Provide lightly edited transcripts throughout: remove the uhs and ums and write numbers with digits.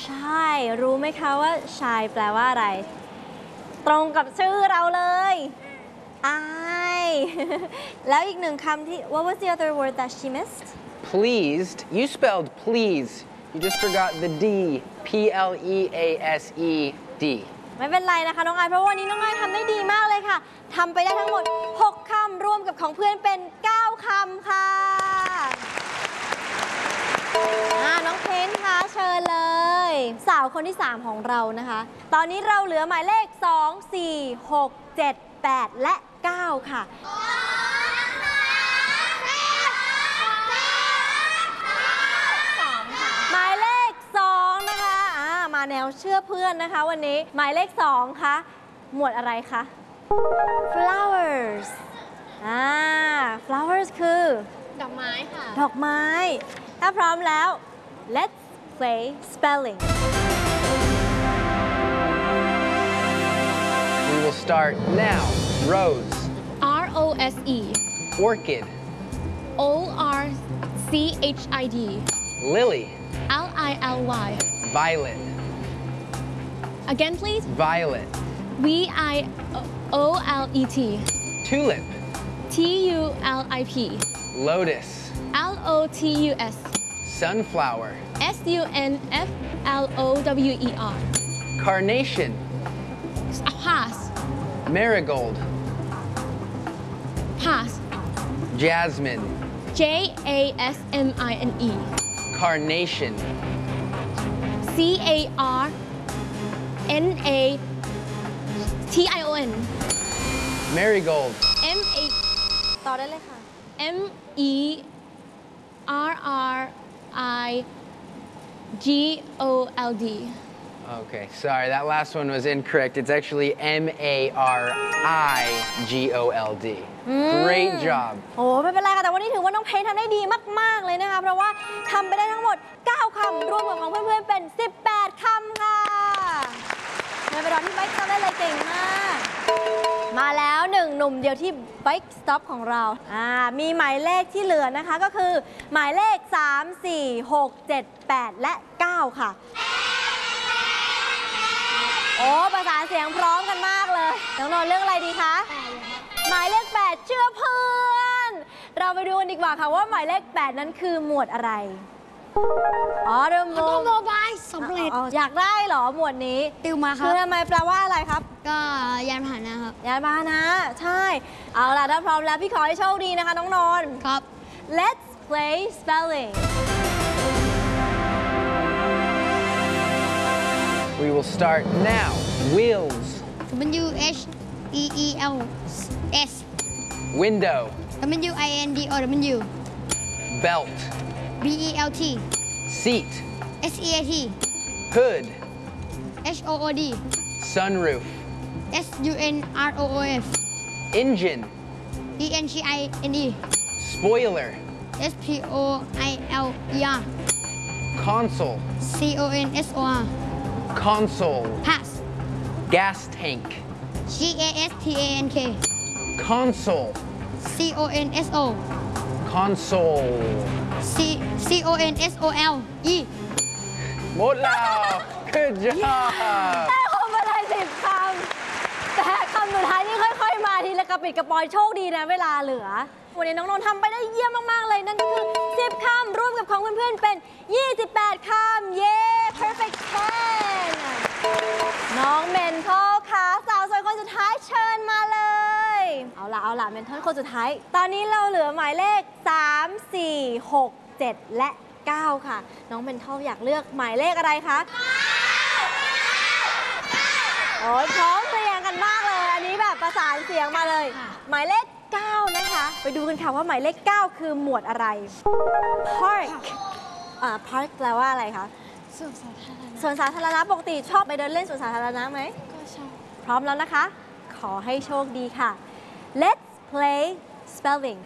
ใช่ รู้ไหมคะว่า shy แปลว่าอะไร ตรงกับชื่อเราเลยอาย แล้วอีกหนึ่งคำที่ What was the other word that she missed? Pleased. You spelled please. You just forgot the D. P-L-E-A-S-E-D. ไม่เป็นไรนะคะน้องอายเพราะวันนี้น้องอายทำได้ดีมากเลยค่ะทำไปได้ทั้งหมด 6 คำรวมกับของเพื่อนเป็น 9 คำค่ะน้องเพนคะเชิญเลยสาวคนที่ 3 ของเรานะคะตอนนี้เราเหลือหมายเลข 2 4 6 7 8 และ 9 ค่ะหมายเลข 2 นะคะมาแนวเชื่อเพื่อนนะคะวันนี้หมายเลข 2 คะหมวดอะไรคะ flowers flowers คือดอกไม้ค่ะดอกไม้ถ้าพร้อมแล้ว let's play spelling We will start now. Rose. R-O-S-E Orchid. O-R-C-H-I-D Lily. L-I-L-Y Violet. Again please Violet. V-I-O-L-E-T Tulip. T-U-L-I-P Lotus. L-O-T-U-S Sunflower. S-U-N-F-L-O-W-E-R Carnation. Pass Marigold. Pass Jasmine. J-A-S-M-I-N-E Carnation. C-A-R-N-A-T-I-O-N Marigold. M-A ต่อได้เลยค่ะ M-E-R-R-I-G-O-L-D Okay, sorry, that last one was incorrect. It's actually M-A-R-I-G-O-L-D. Great job. โอ้ไม่เป็นไรค่ะแต่วันนี้ถือว่าน้องเพนทำได้ดีมากๆเลยนะคะเพราะว่าทำไปได้ทั้งหมด 9 คำรวมกับของเพื่อนๆเป็น 18 คำค่ะในเวลาที่ไบค์ทำได้เลยเก่งมากมาแล้ว1 หนุ่มเดียวที่ Bike Stop ของเรามีหมายเลขที่เหลือนะคะก็คือหมายเลข 3 4 6 7 8 และ 9 ค่ะโอ้ประสานเสียงพร้อมกันมากเลยน้องนนท์เรื่องอะไรดีคะหมายเลข 8 เชื่อเพื่อนเราไปดูกันดีกว่าค่ะว่าหมายเลข 8 นั้นคือหมวดอะไรเริ่มโมบายสำเร็จอยากได้เหรอหมวดนี้ติวมาครับคือทำไมแปลว่าอะไรครับก็ยานพาหนะครับยานพาหนะใช่เอาล่ะถ้าพร้อมแล้วพี่ขอให้โชคดีนะคะน้องนนท์ครับ Let's play spelling We will start now. Wheels. W-H-E-E-L-S Window. W-I-N-D-O-W Belt. B-E-L-T Seat. S-E-A-T Hood. H-O-O-D Sunroof. S-U-N-R-O-O-F Engine. E-N-G-I-N-E Spoiler. S-P-O-I-L-E-R Console. C-O-N-S-O-R Console. Pass Gas tank. G-A-S-T-A-N-K Console. C-O-N-S-O Console. C-O-N-S-O-L-E หมดแล้ว Good job. ได้คำไปได้10 คำแต่คำสุดท้ายนี่ค่อยๆมาทีละกระปิดกระปอยโชคดีนะเวลาเหลือวันนี้น้องนนท์ทำไปได้เยี่ยมมากๆเลยนั่นก็คือ10 คำร่วมกับของเพื่อนๆเป็น28 คำเย้ perfect 10น้องเมนทอลค่ะสาวสวยคนสุดท้ายเชิญมาเลยเอาล่ะเมนทอลคนสุดท้ายตอนนี้เราเหลือหมายเลข3 4 6 7 และ 9 ค่ะน้องเมนทอลอยากเลือกหมายเลขอะไรคะโอ้ยพร้อมเพรียงกันมากเลยอันนี้แบบประสานเสียงมาเลยหมายเลข 9 นะคะไปดูกันค่ะว่าหมายเลข 9 คือหมวดอะไร Park Park แปลว่าอะไรคะสวนสาธารณะปกติชอบไปเดินเล่นสวนสาธารณะไหมก็ชอบพร้อมแล้วนะคะขอให้โชคดีค่ะ Let's play spelling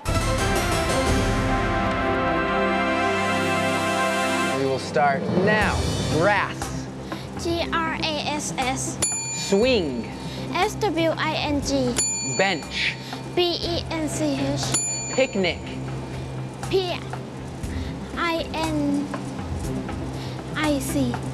We will start now. Grass. G-R-A-S-S Swing. S-W-I-N-G Bench. B-E-N-C-H Picnic. P-I-N-I-C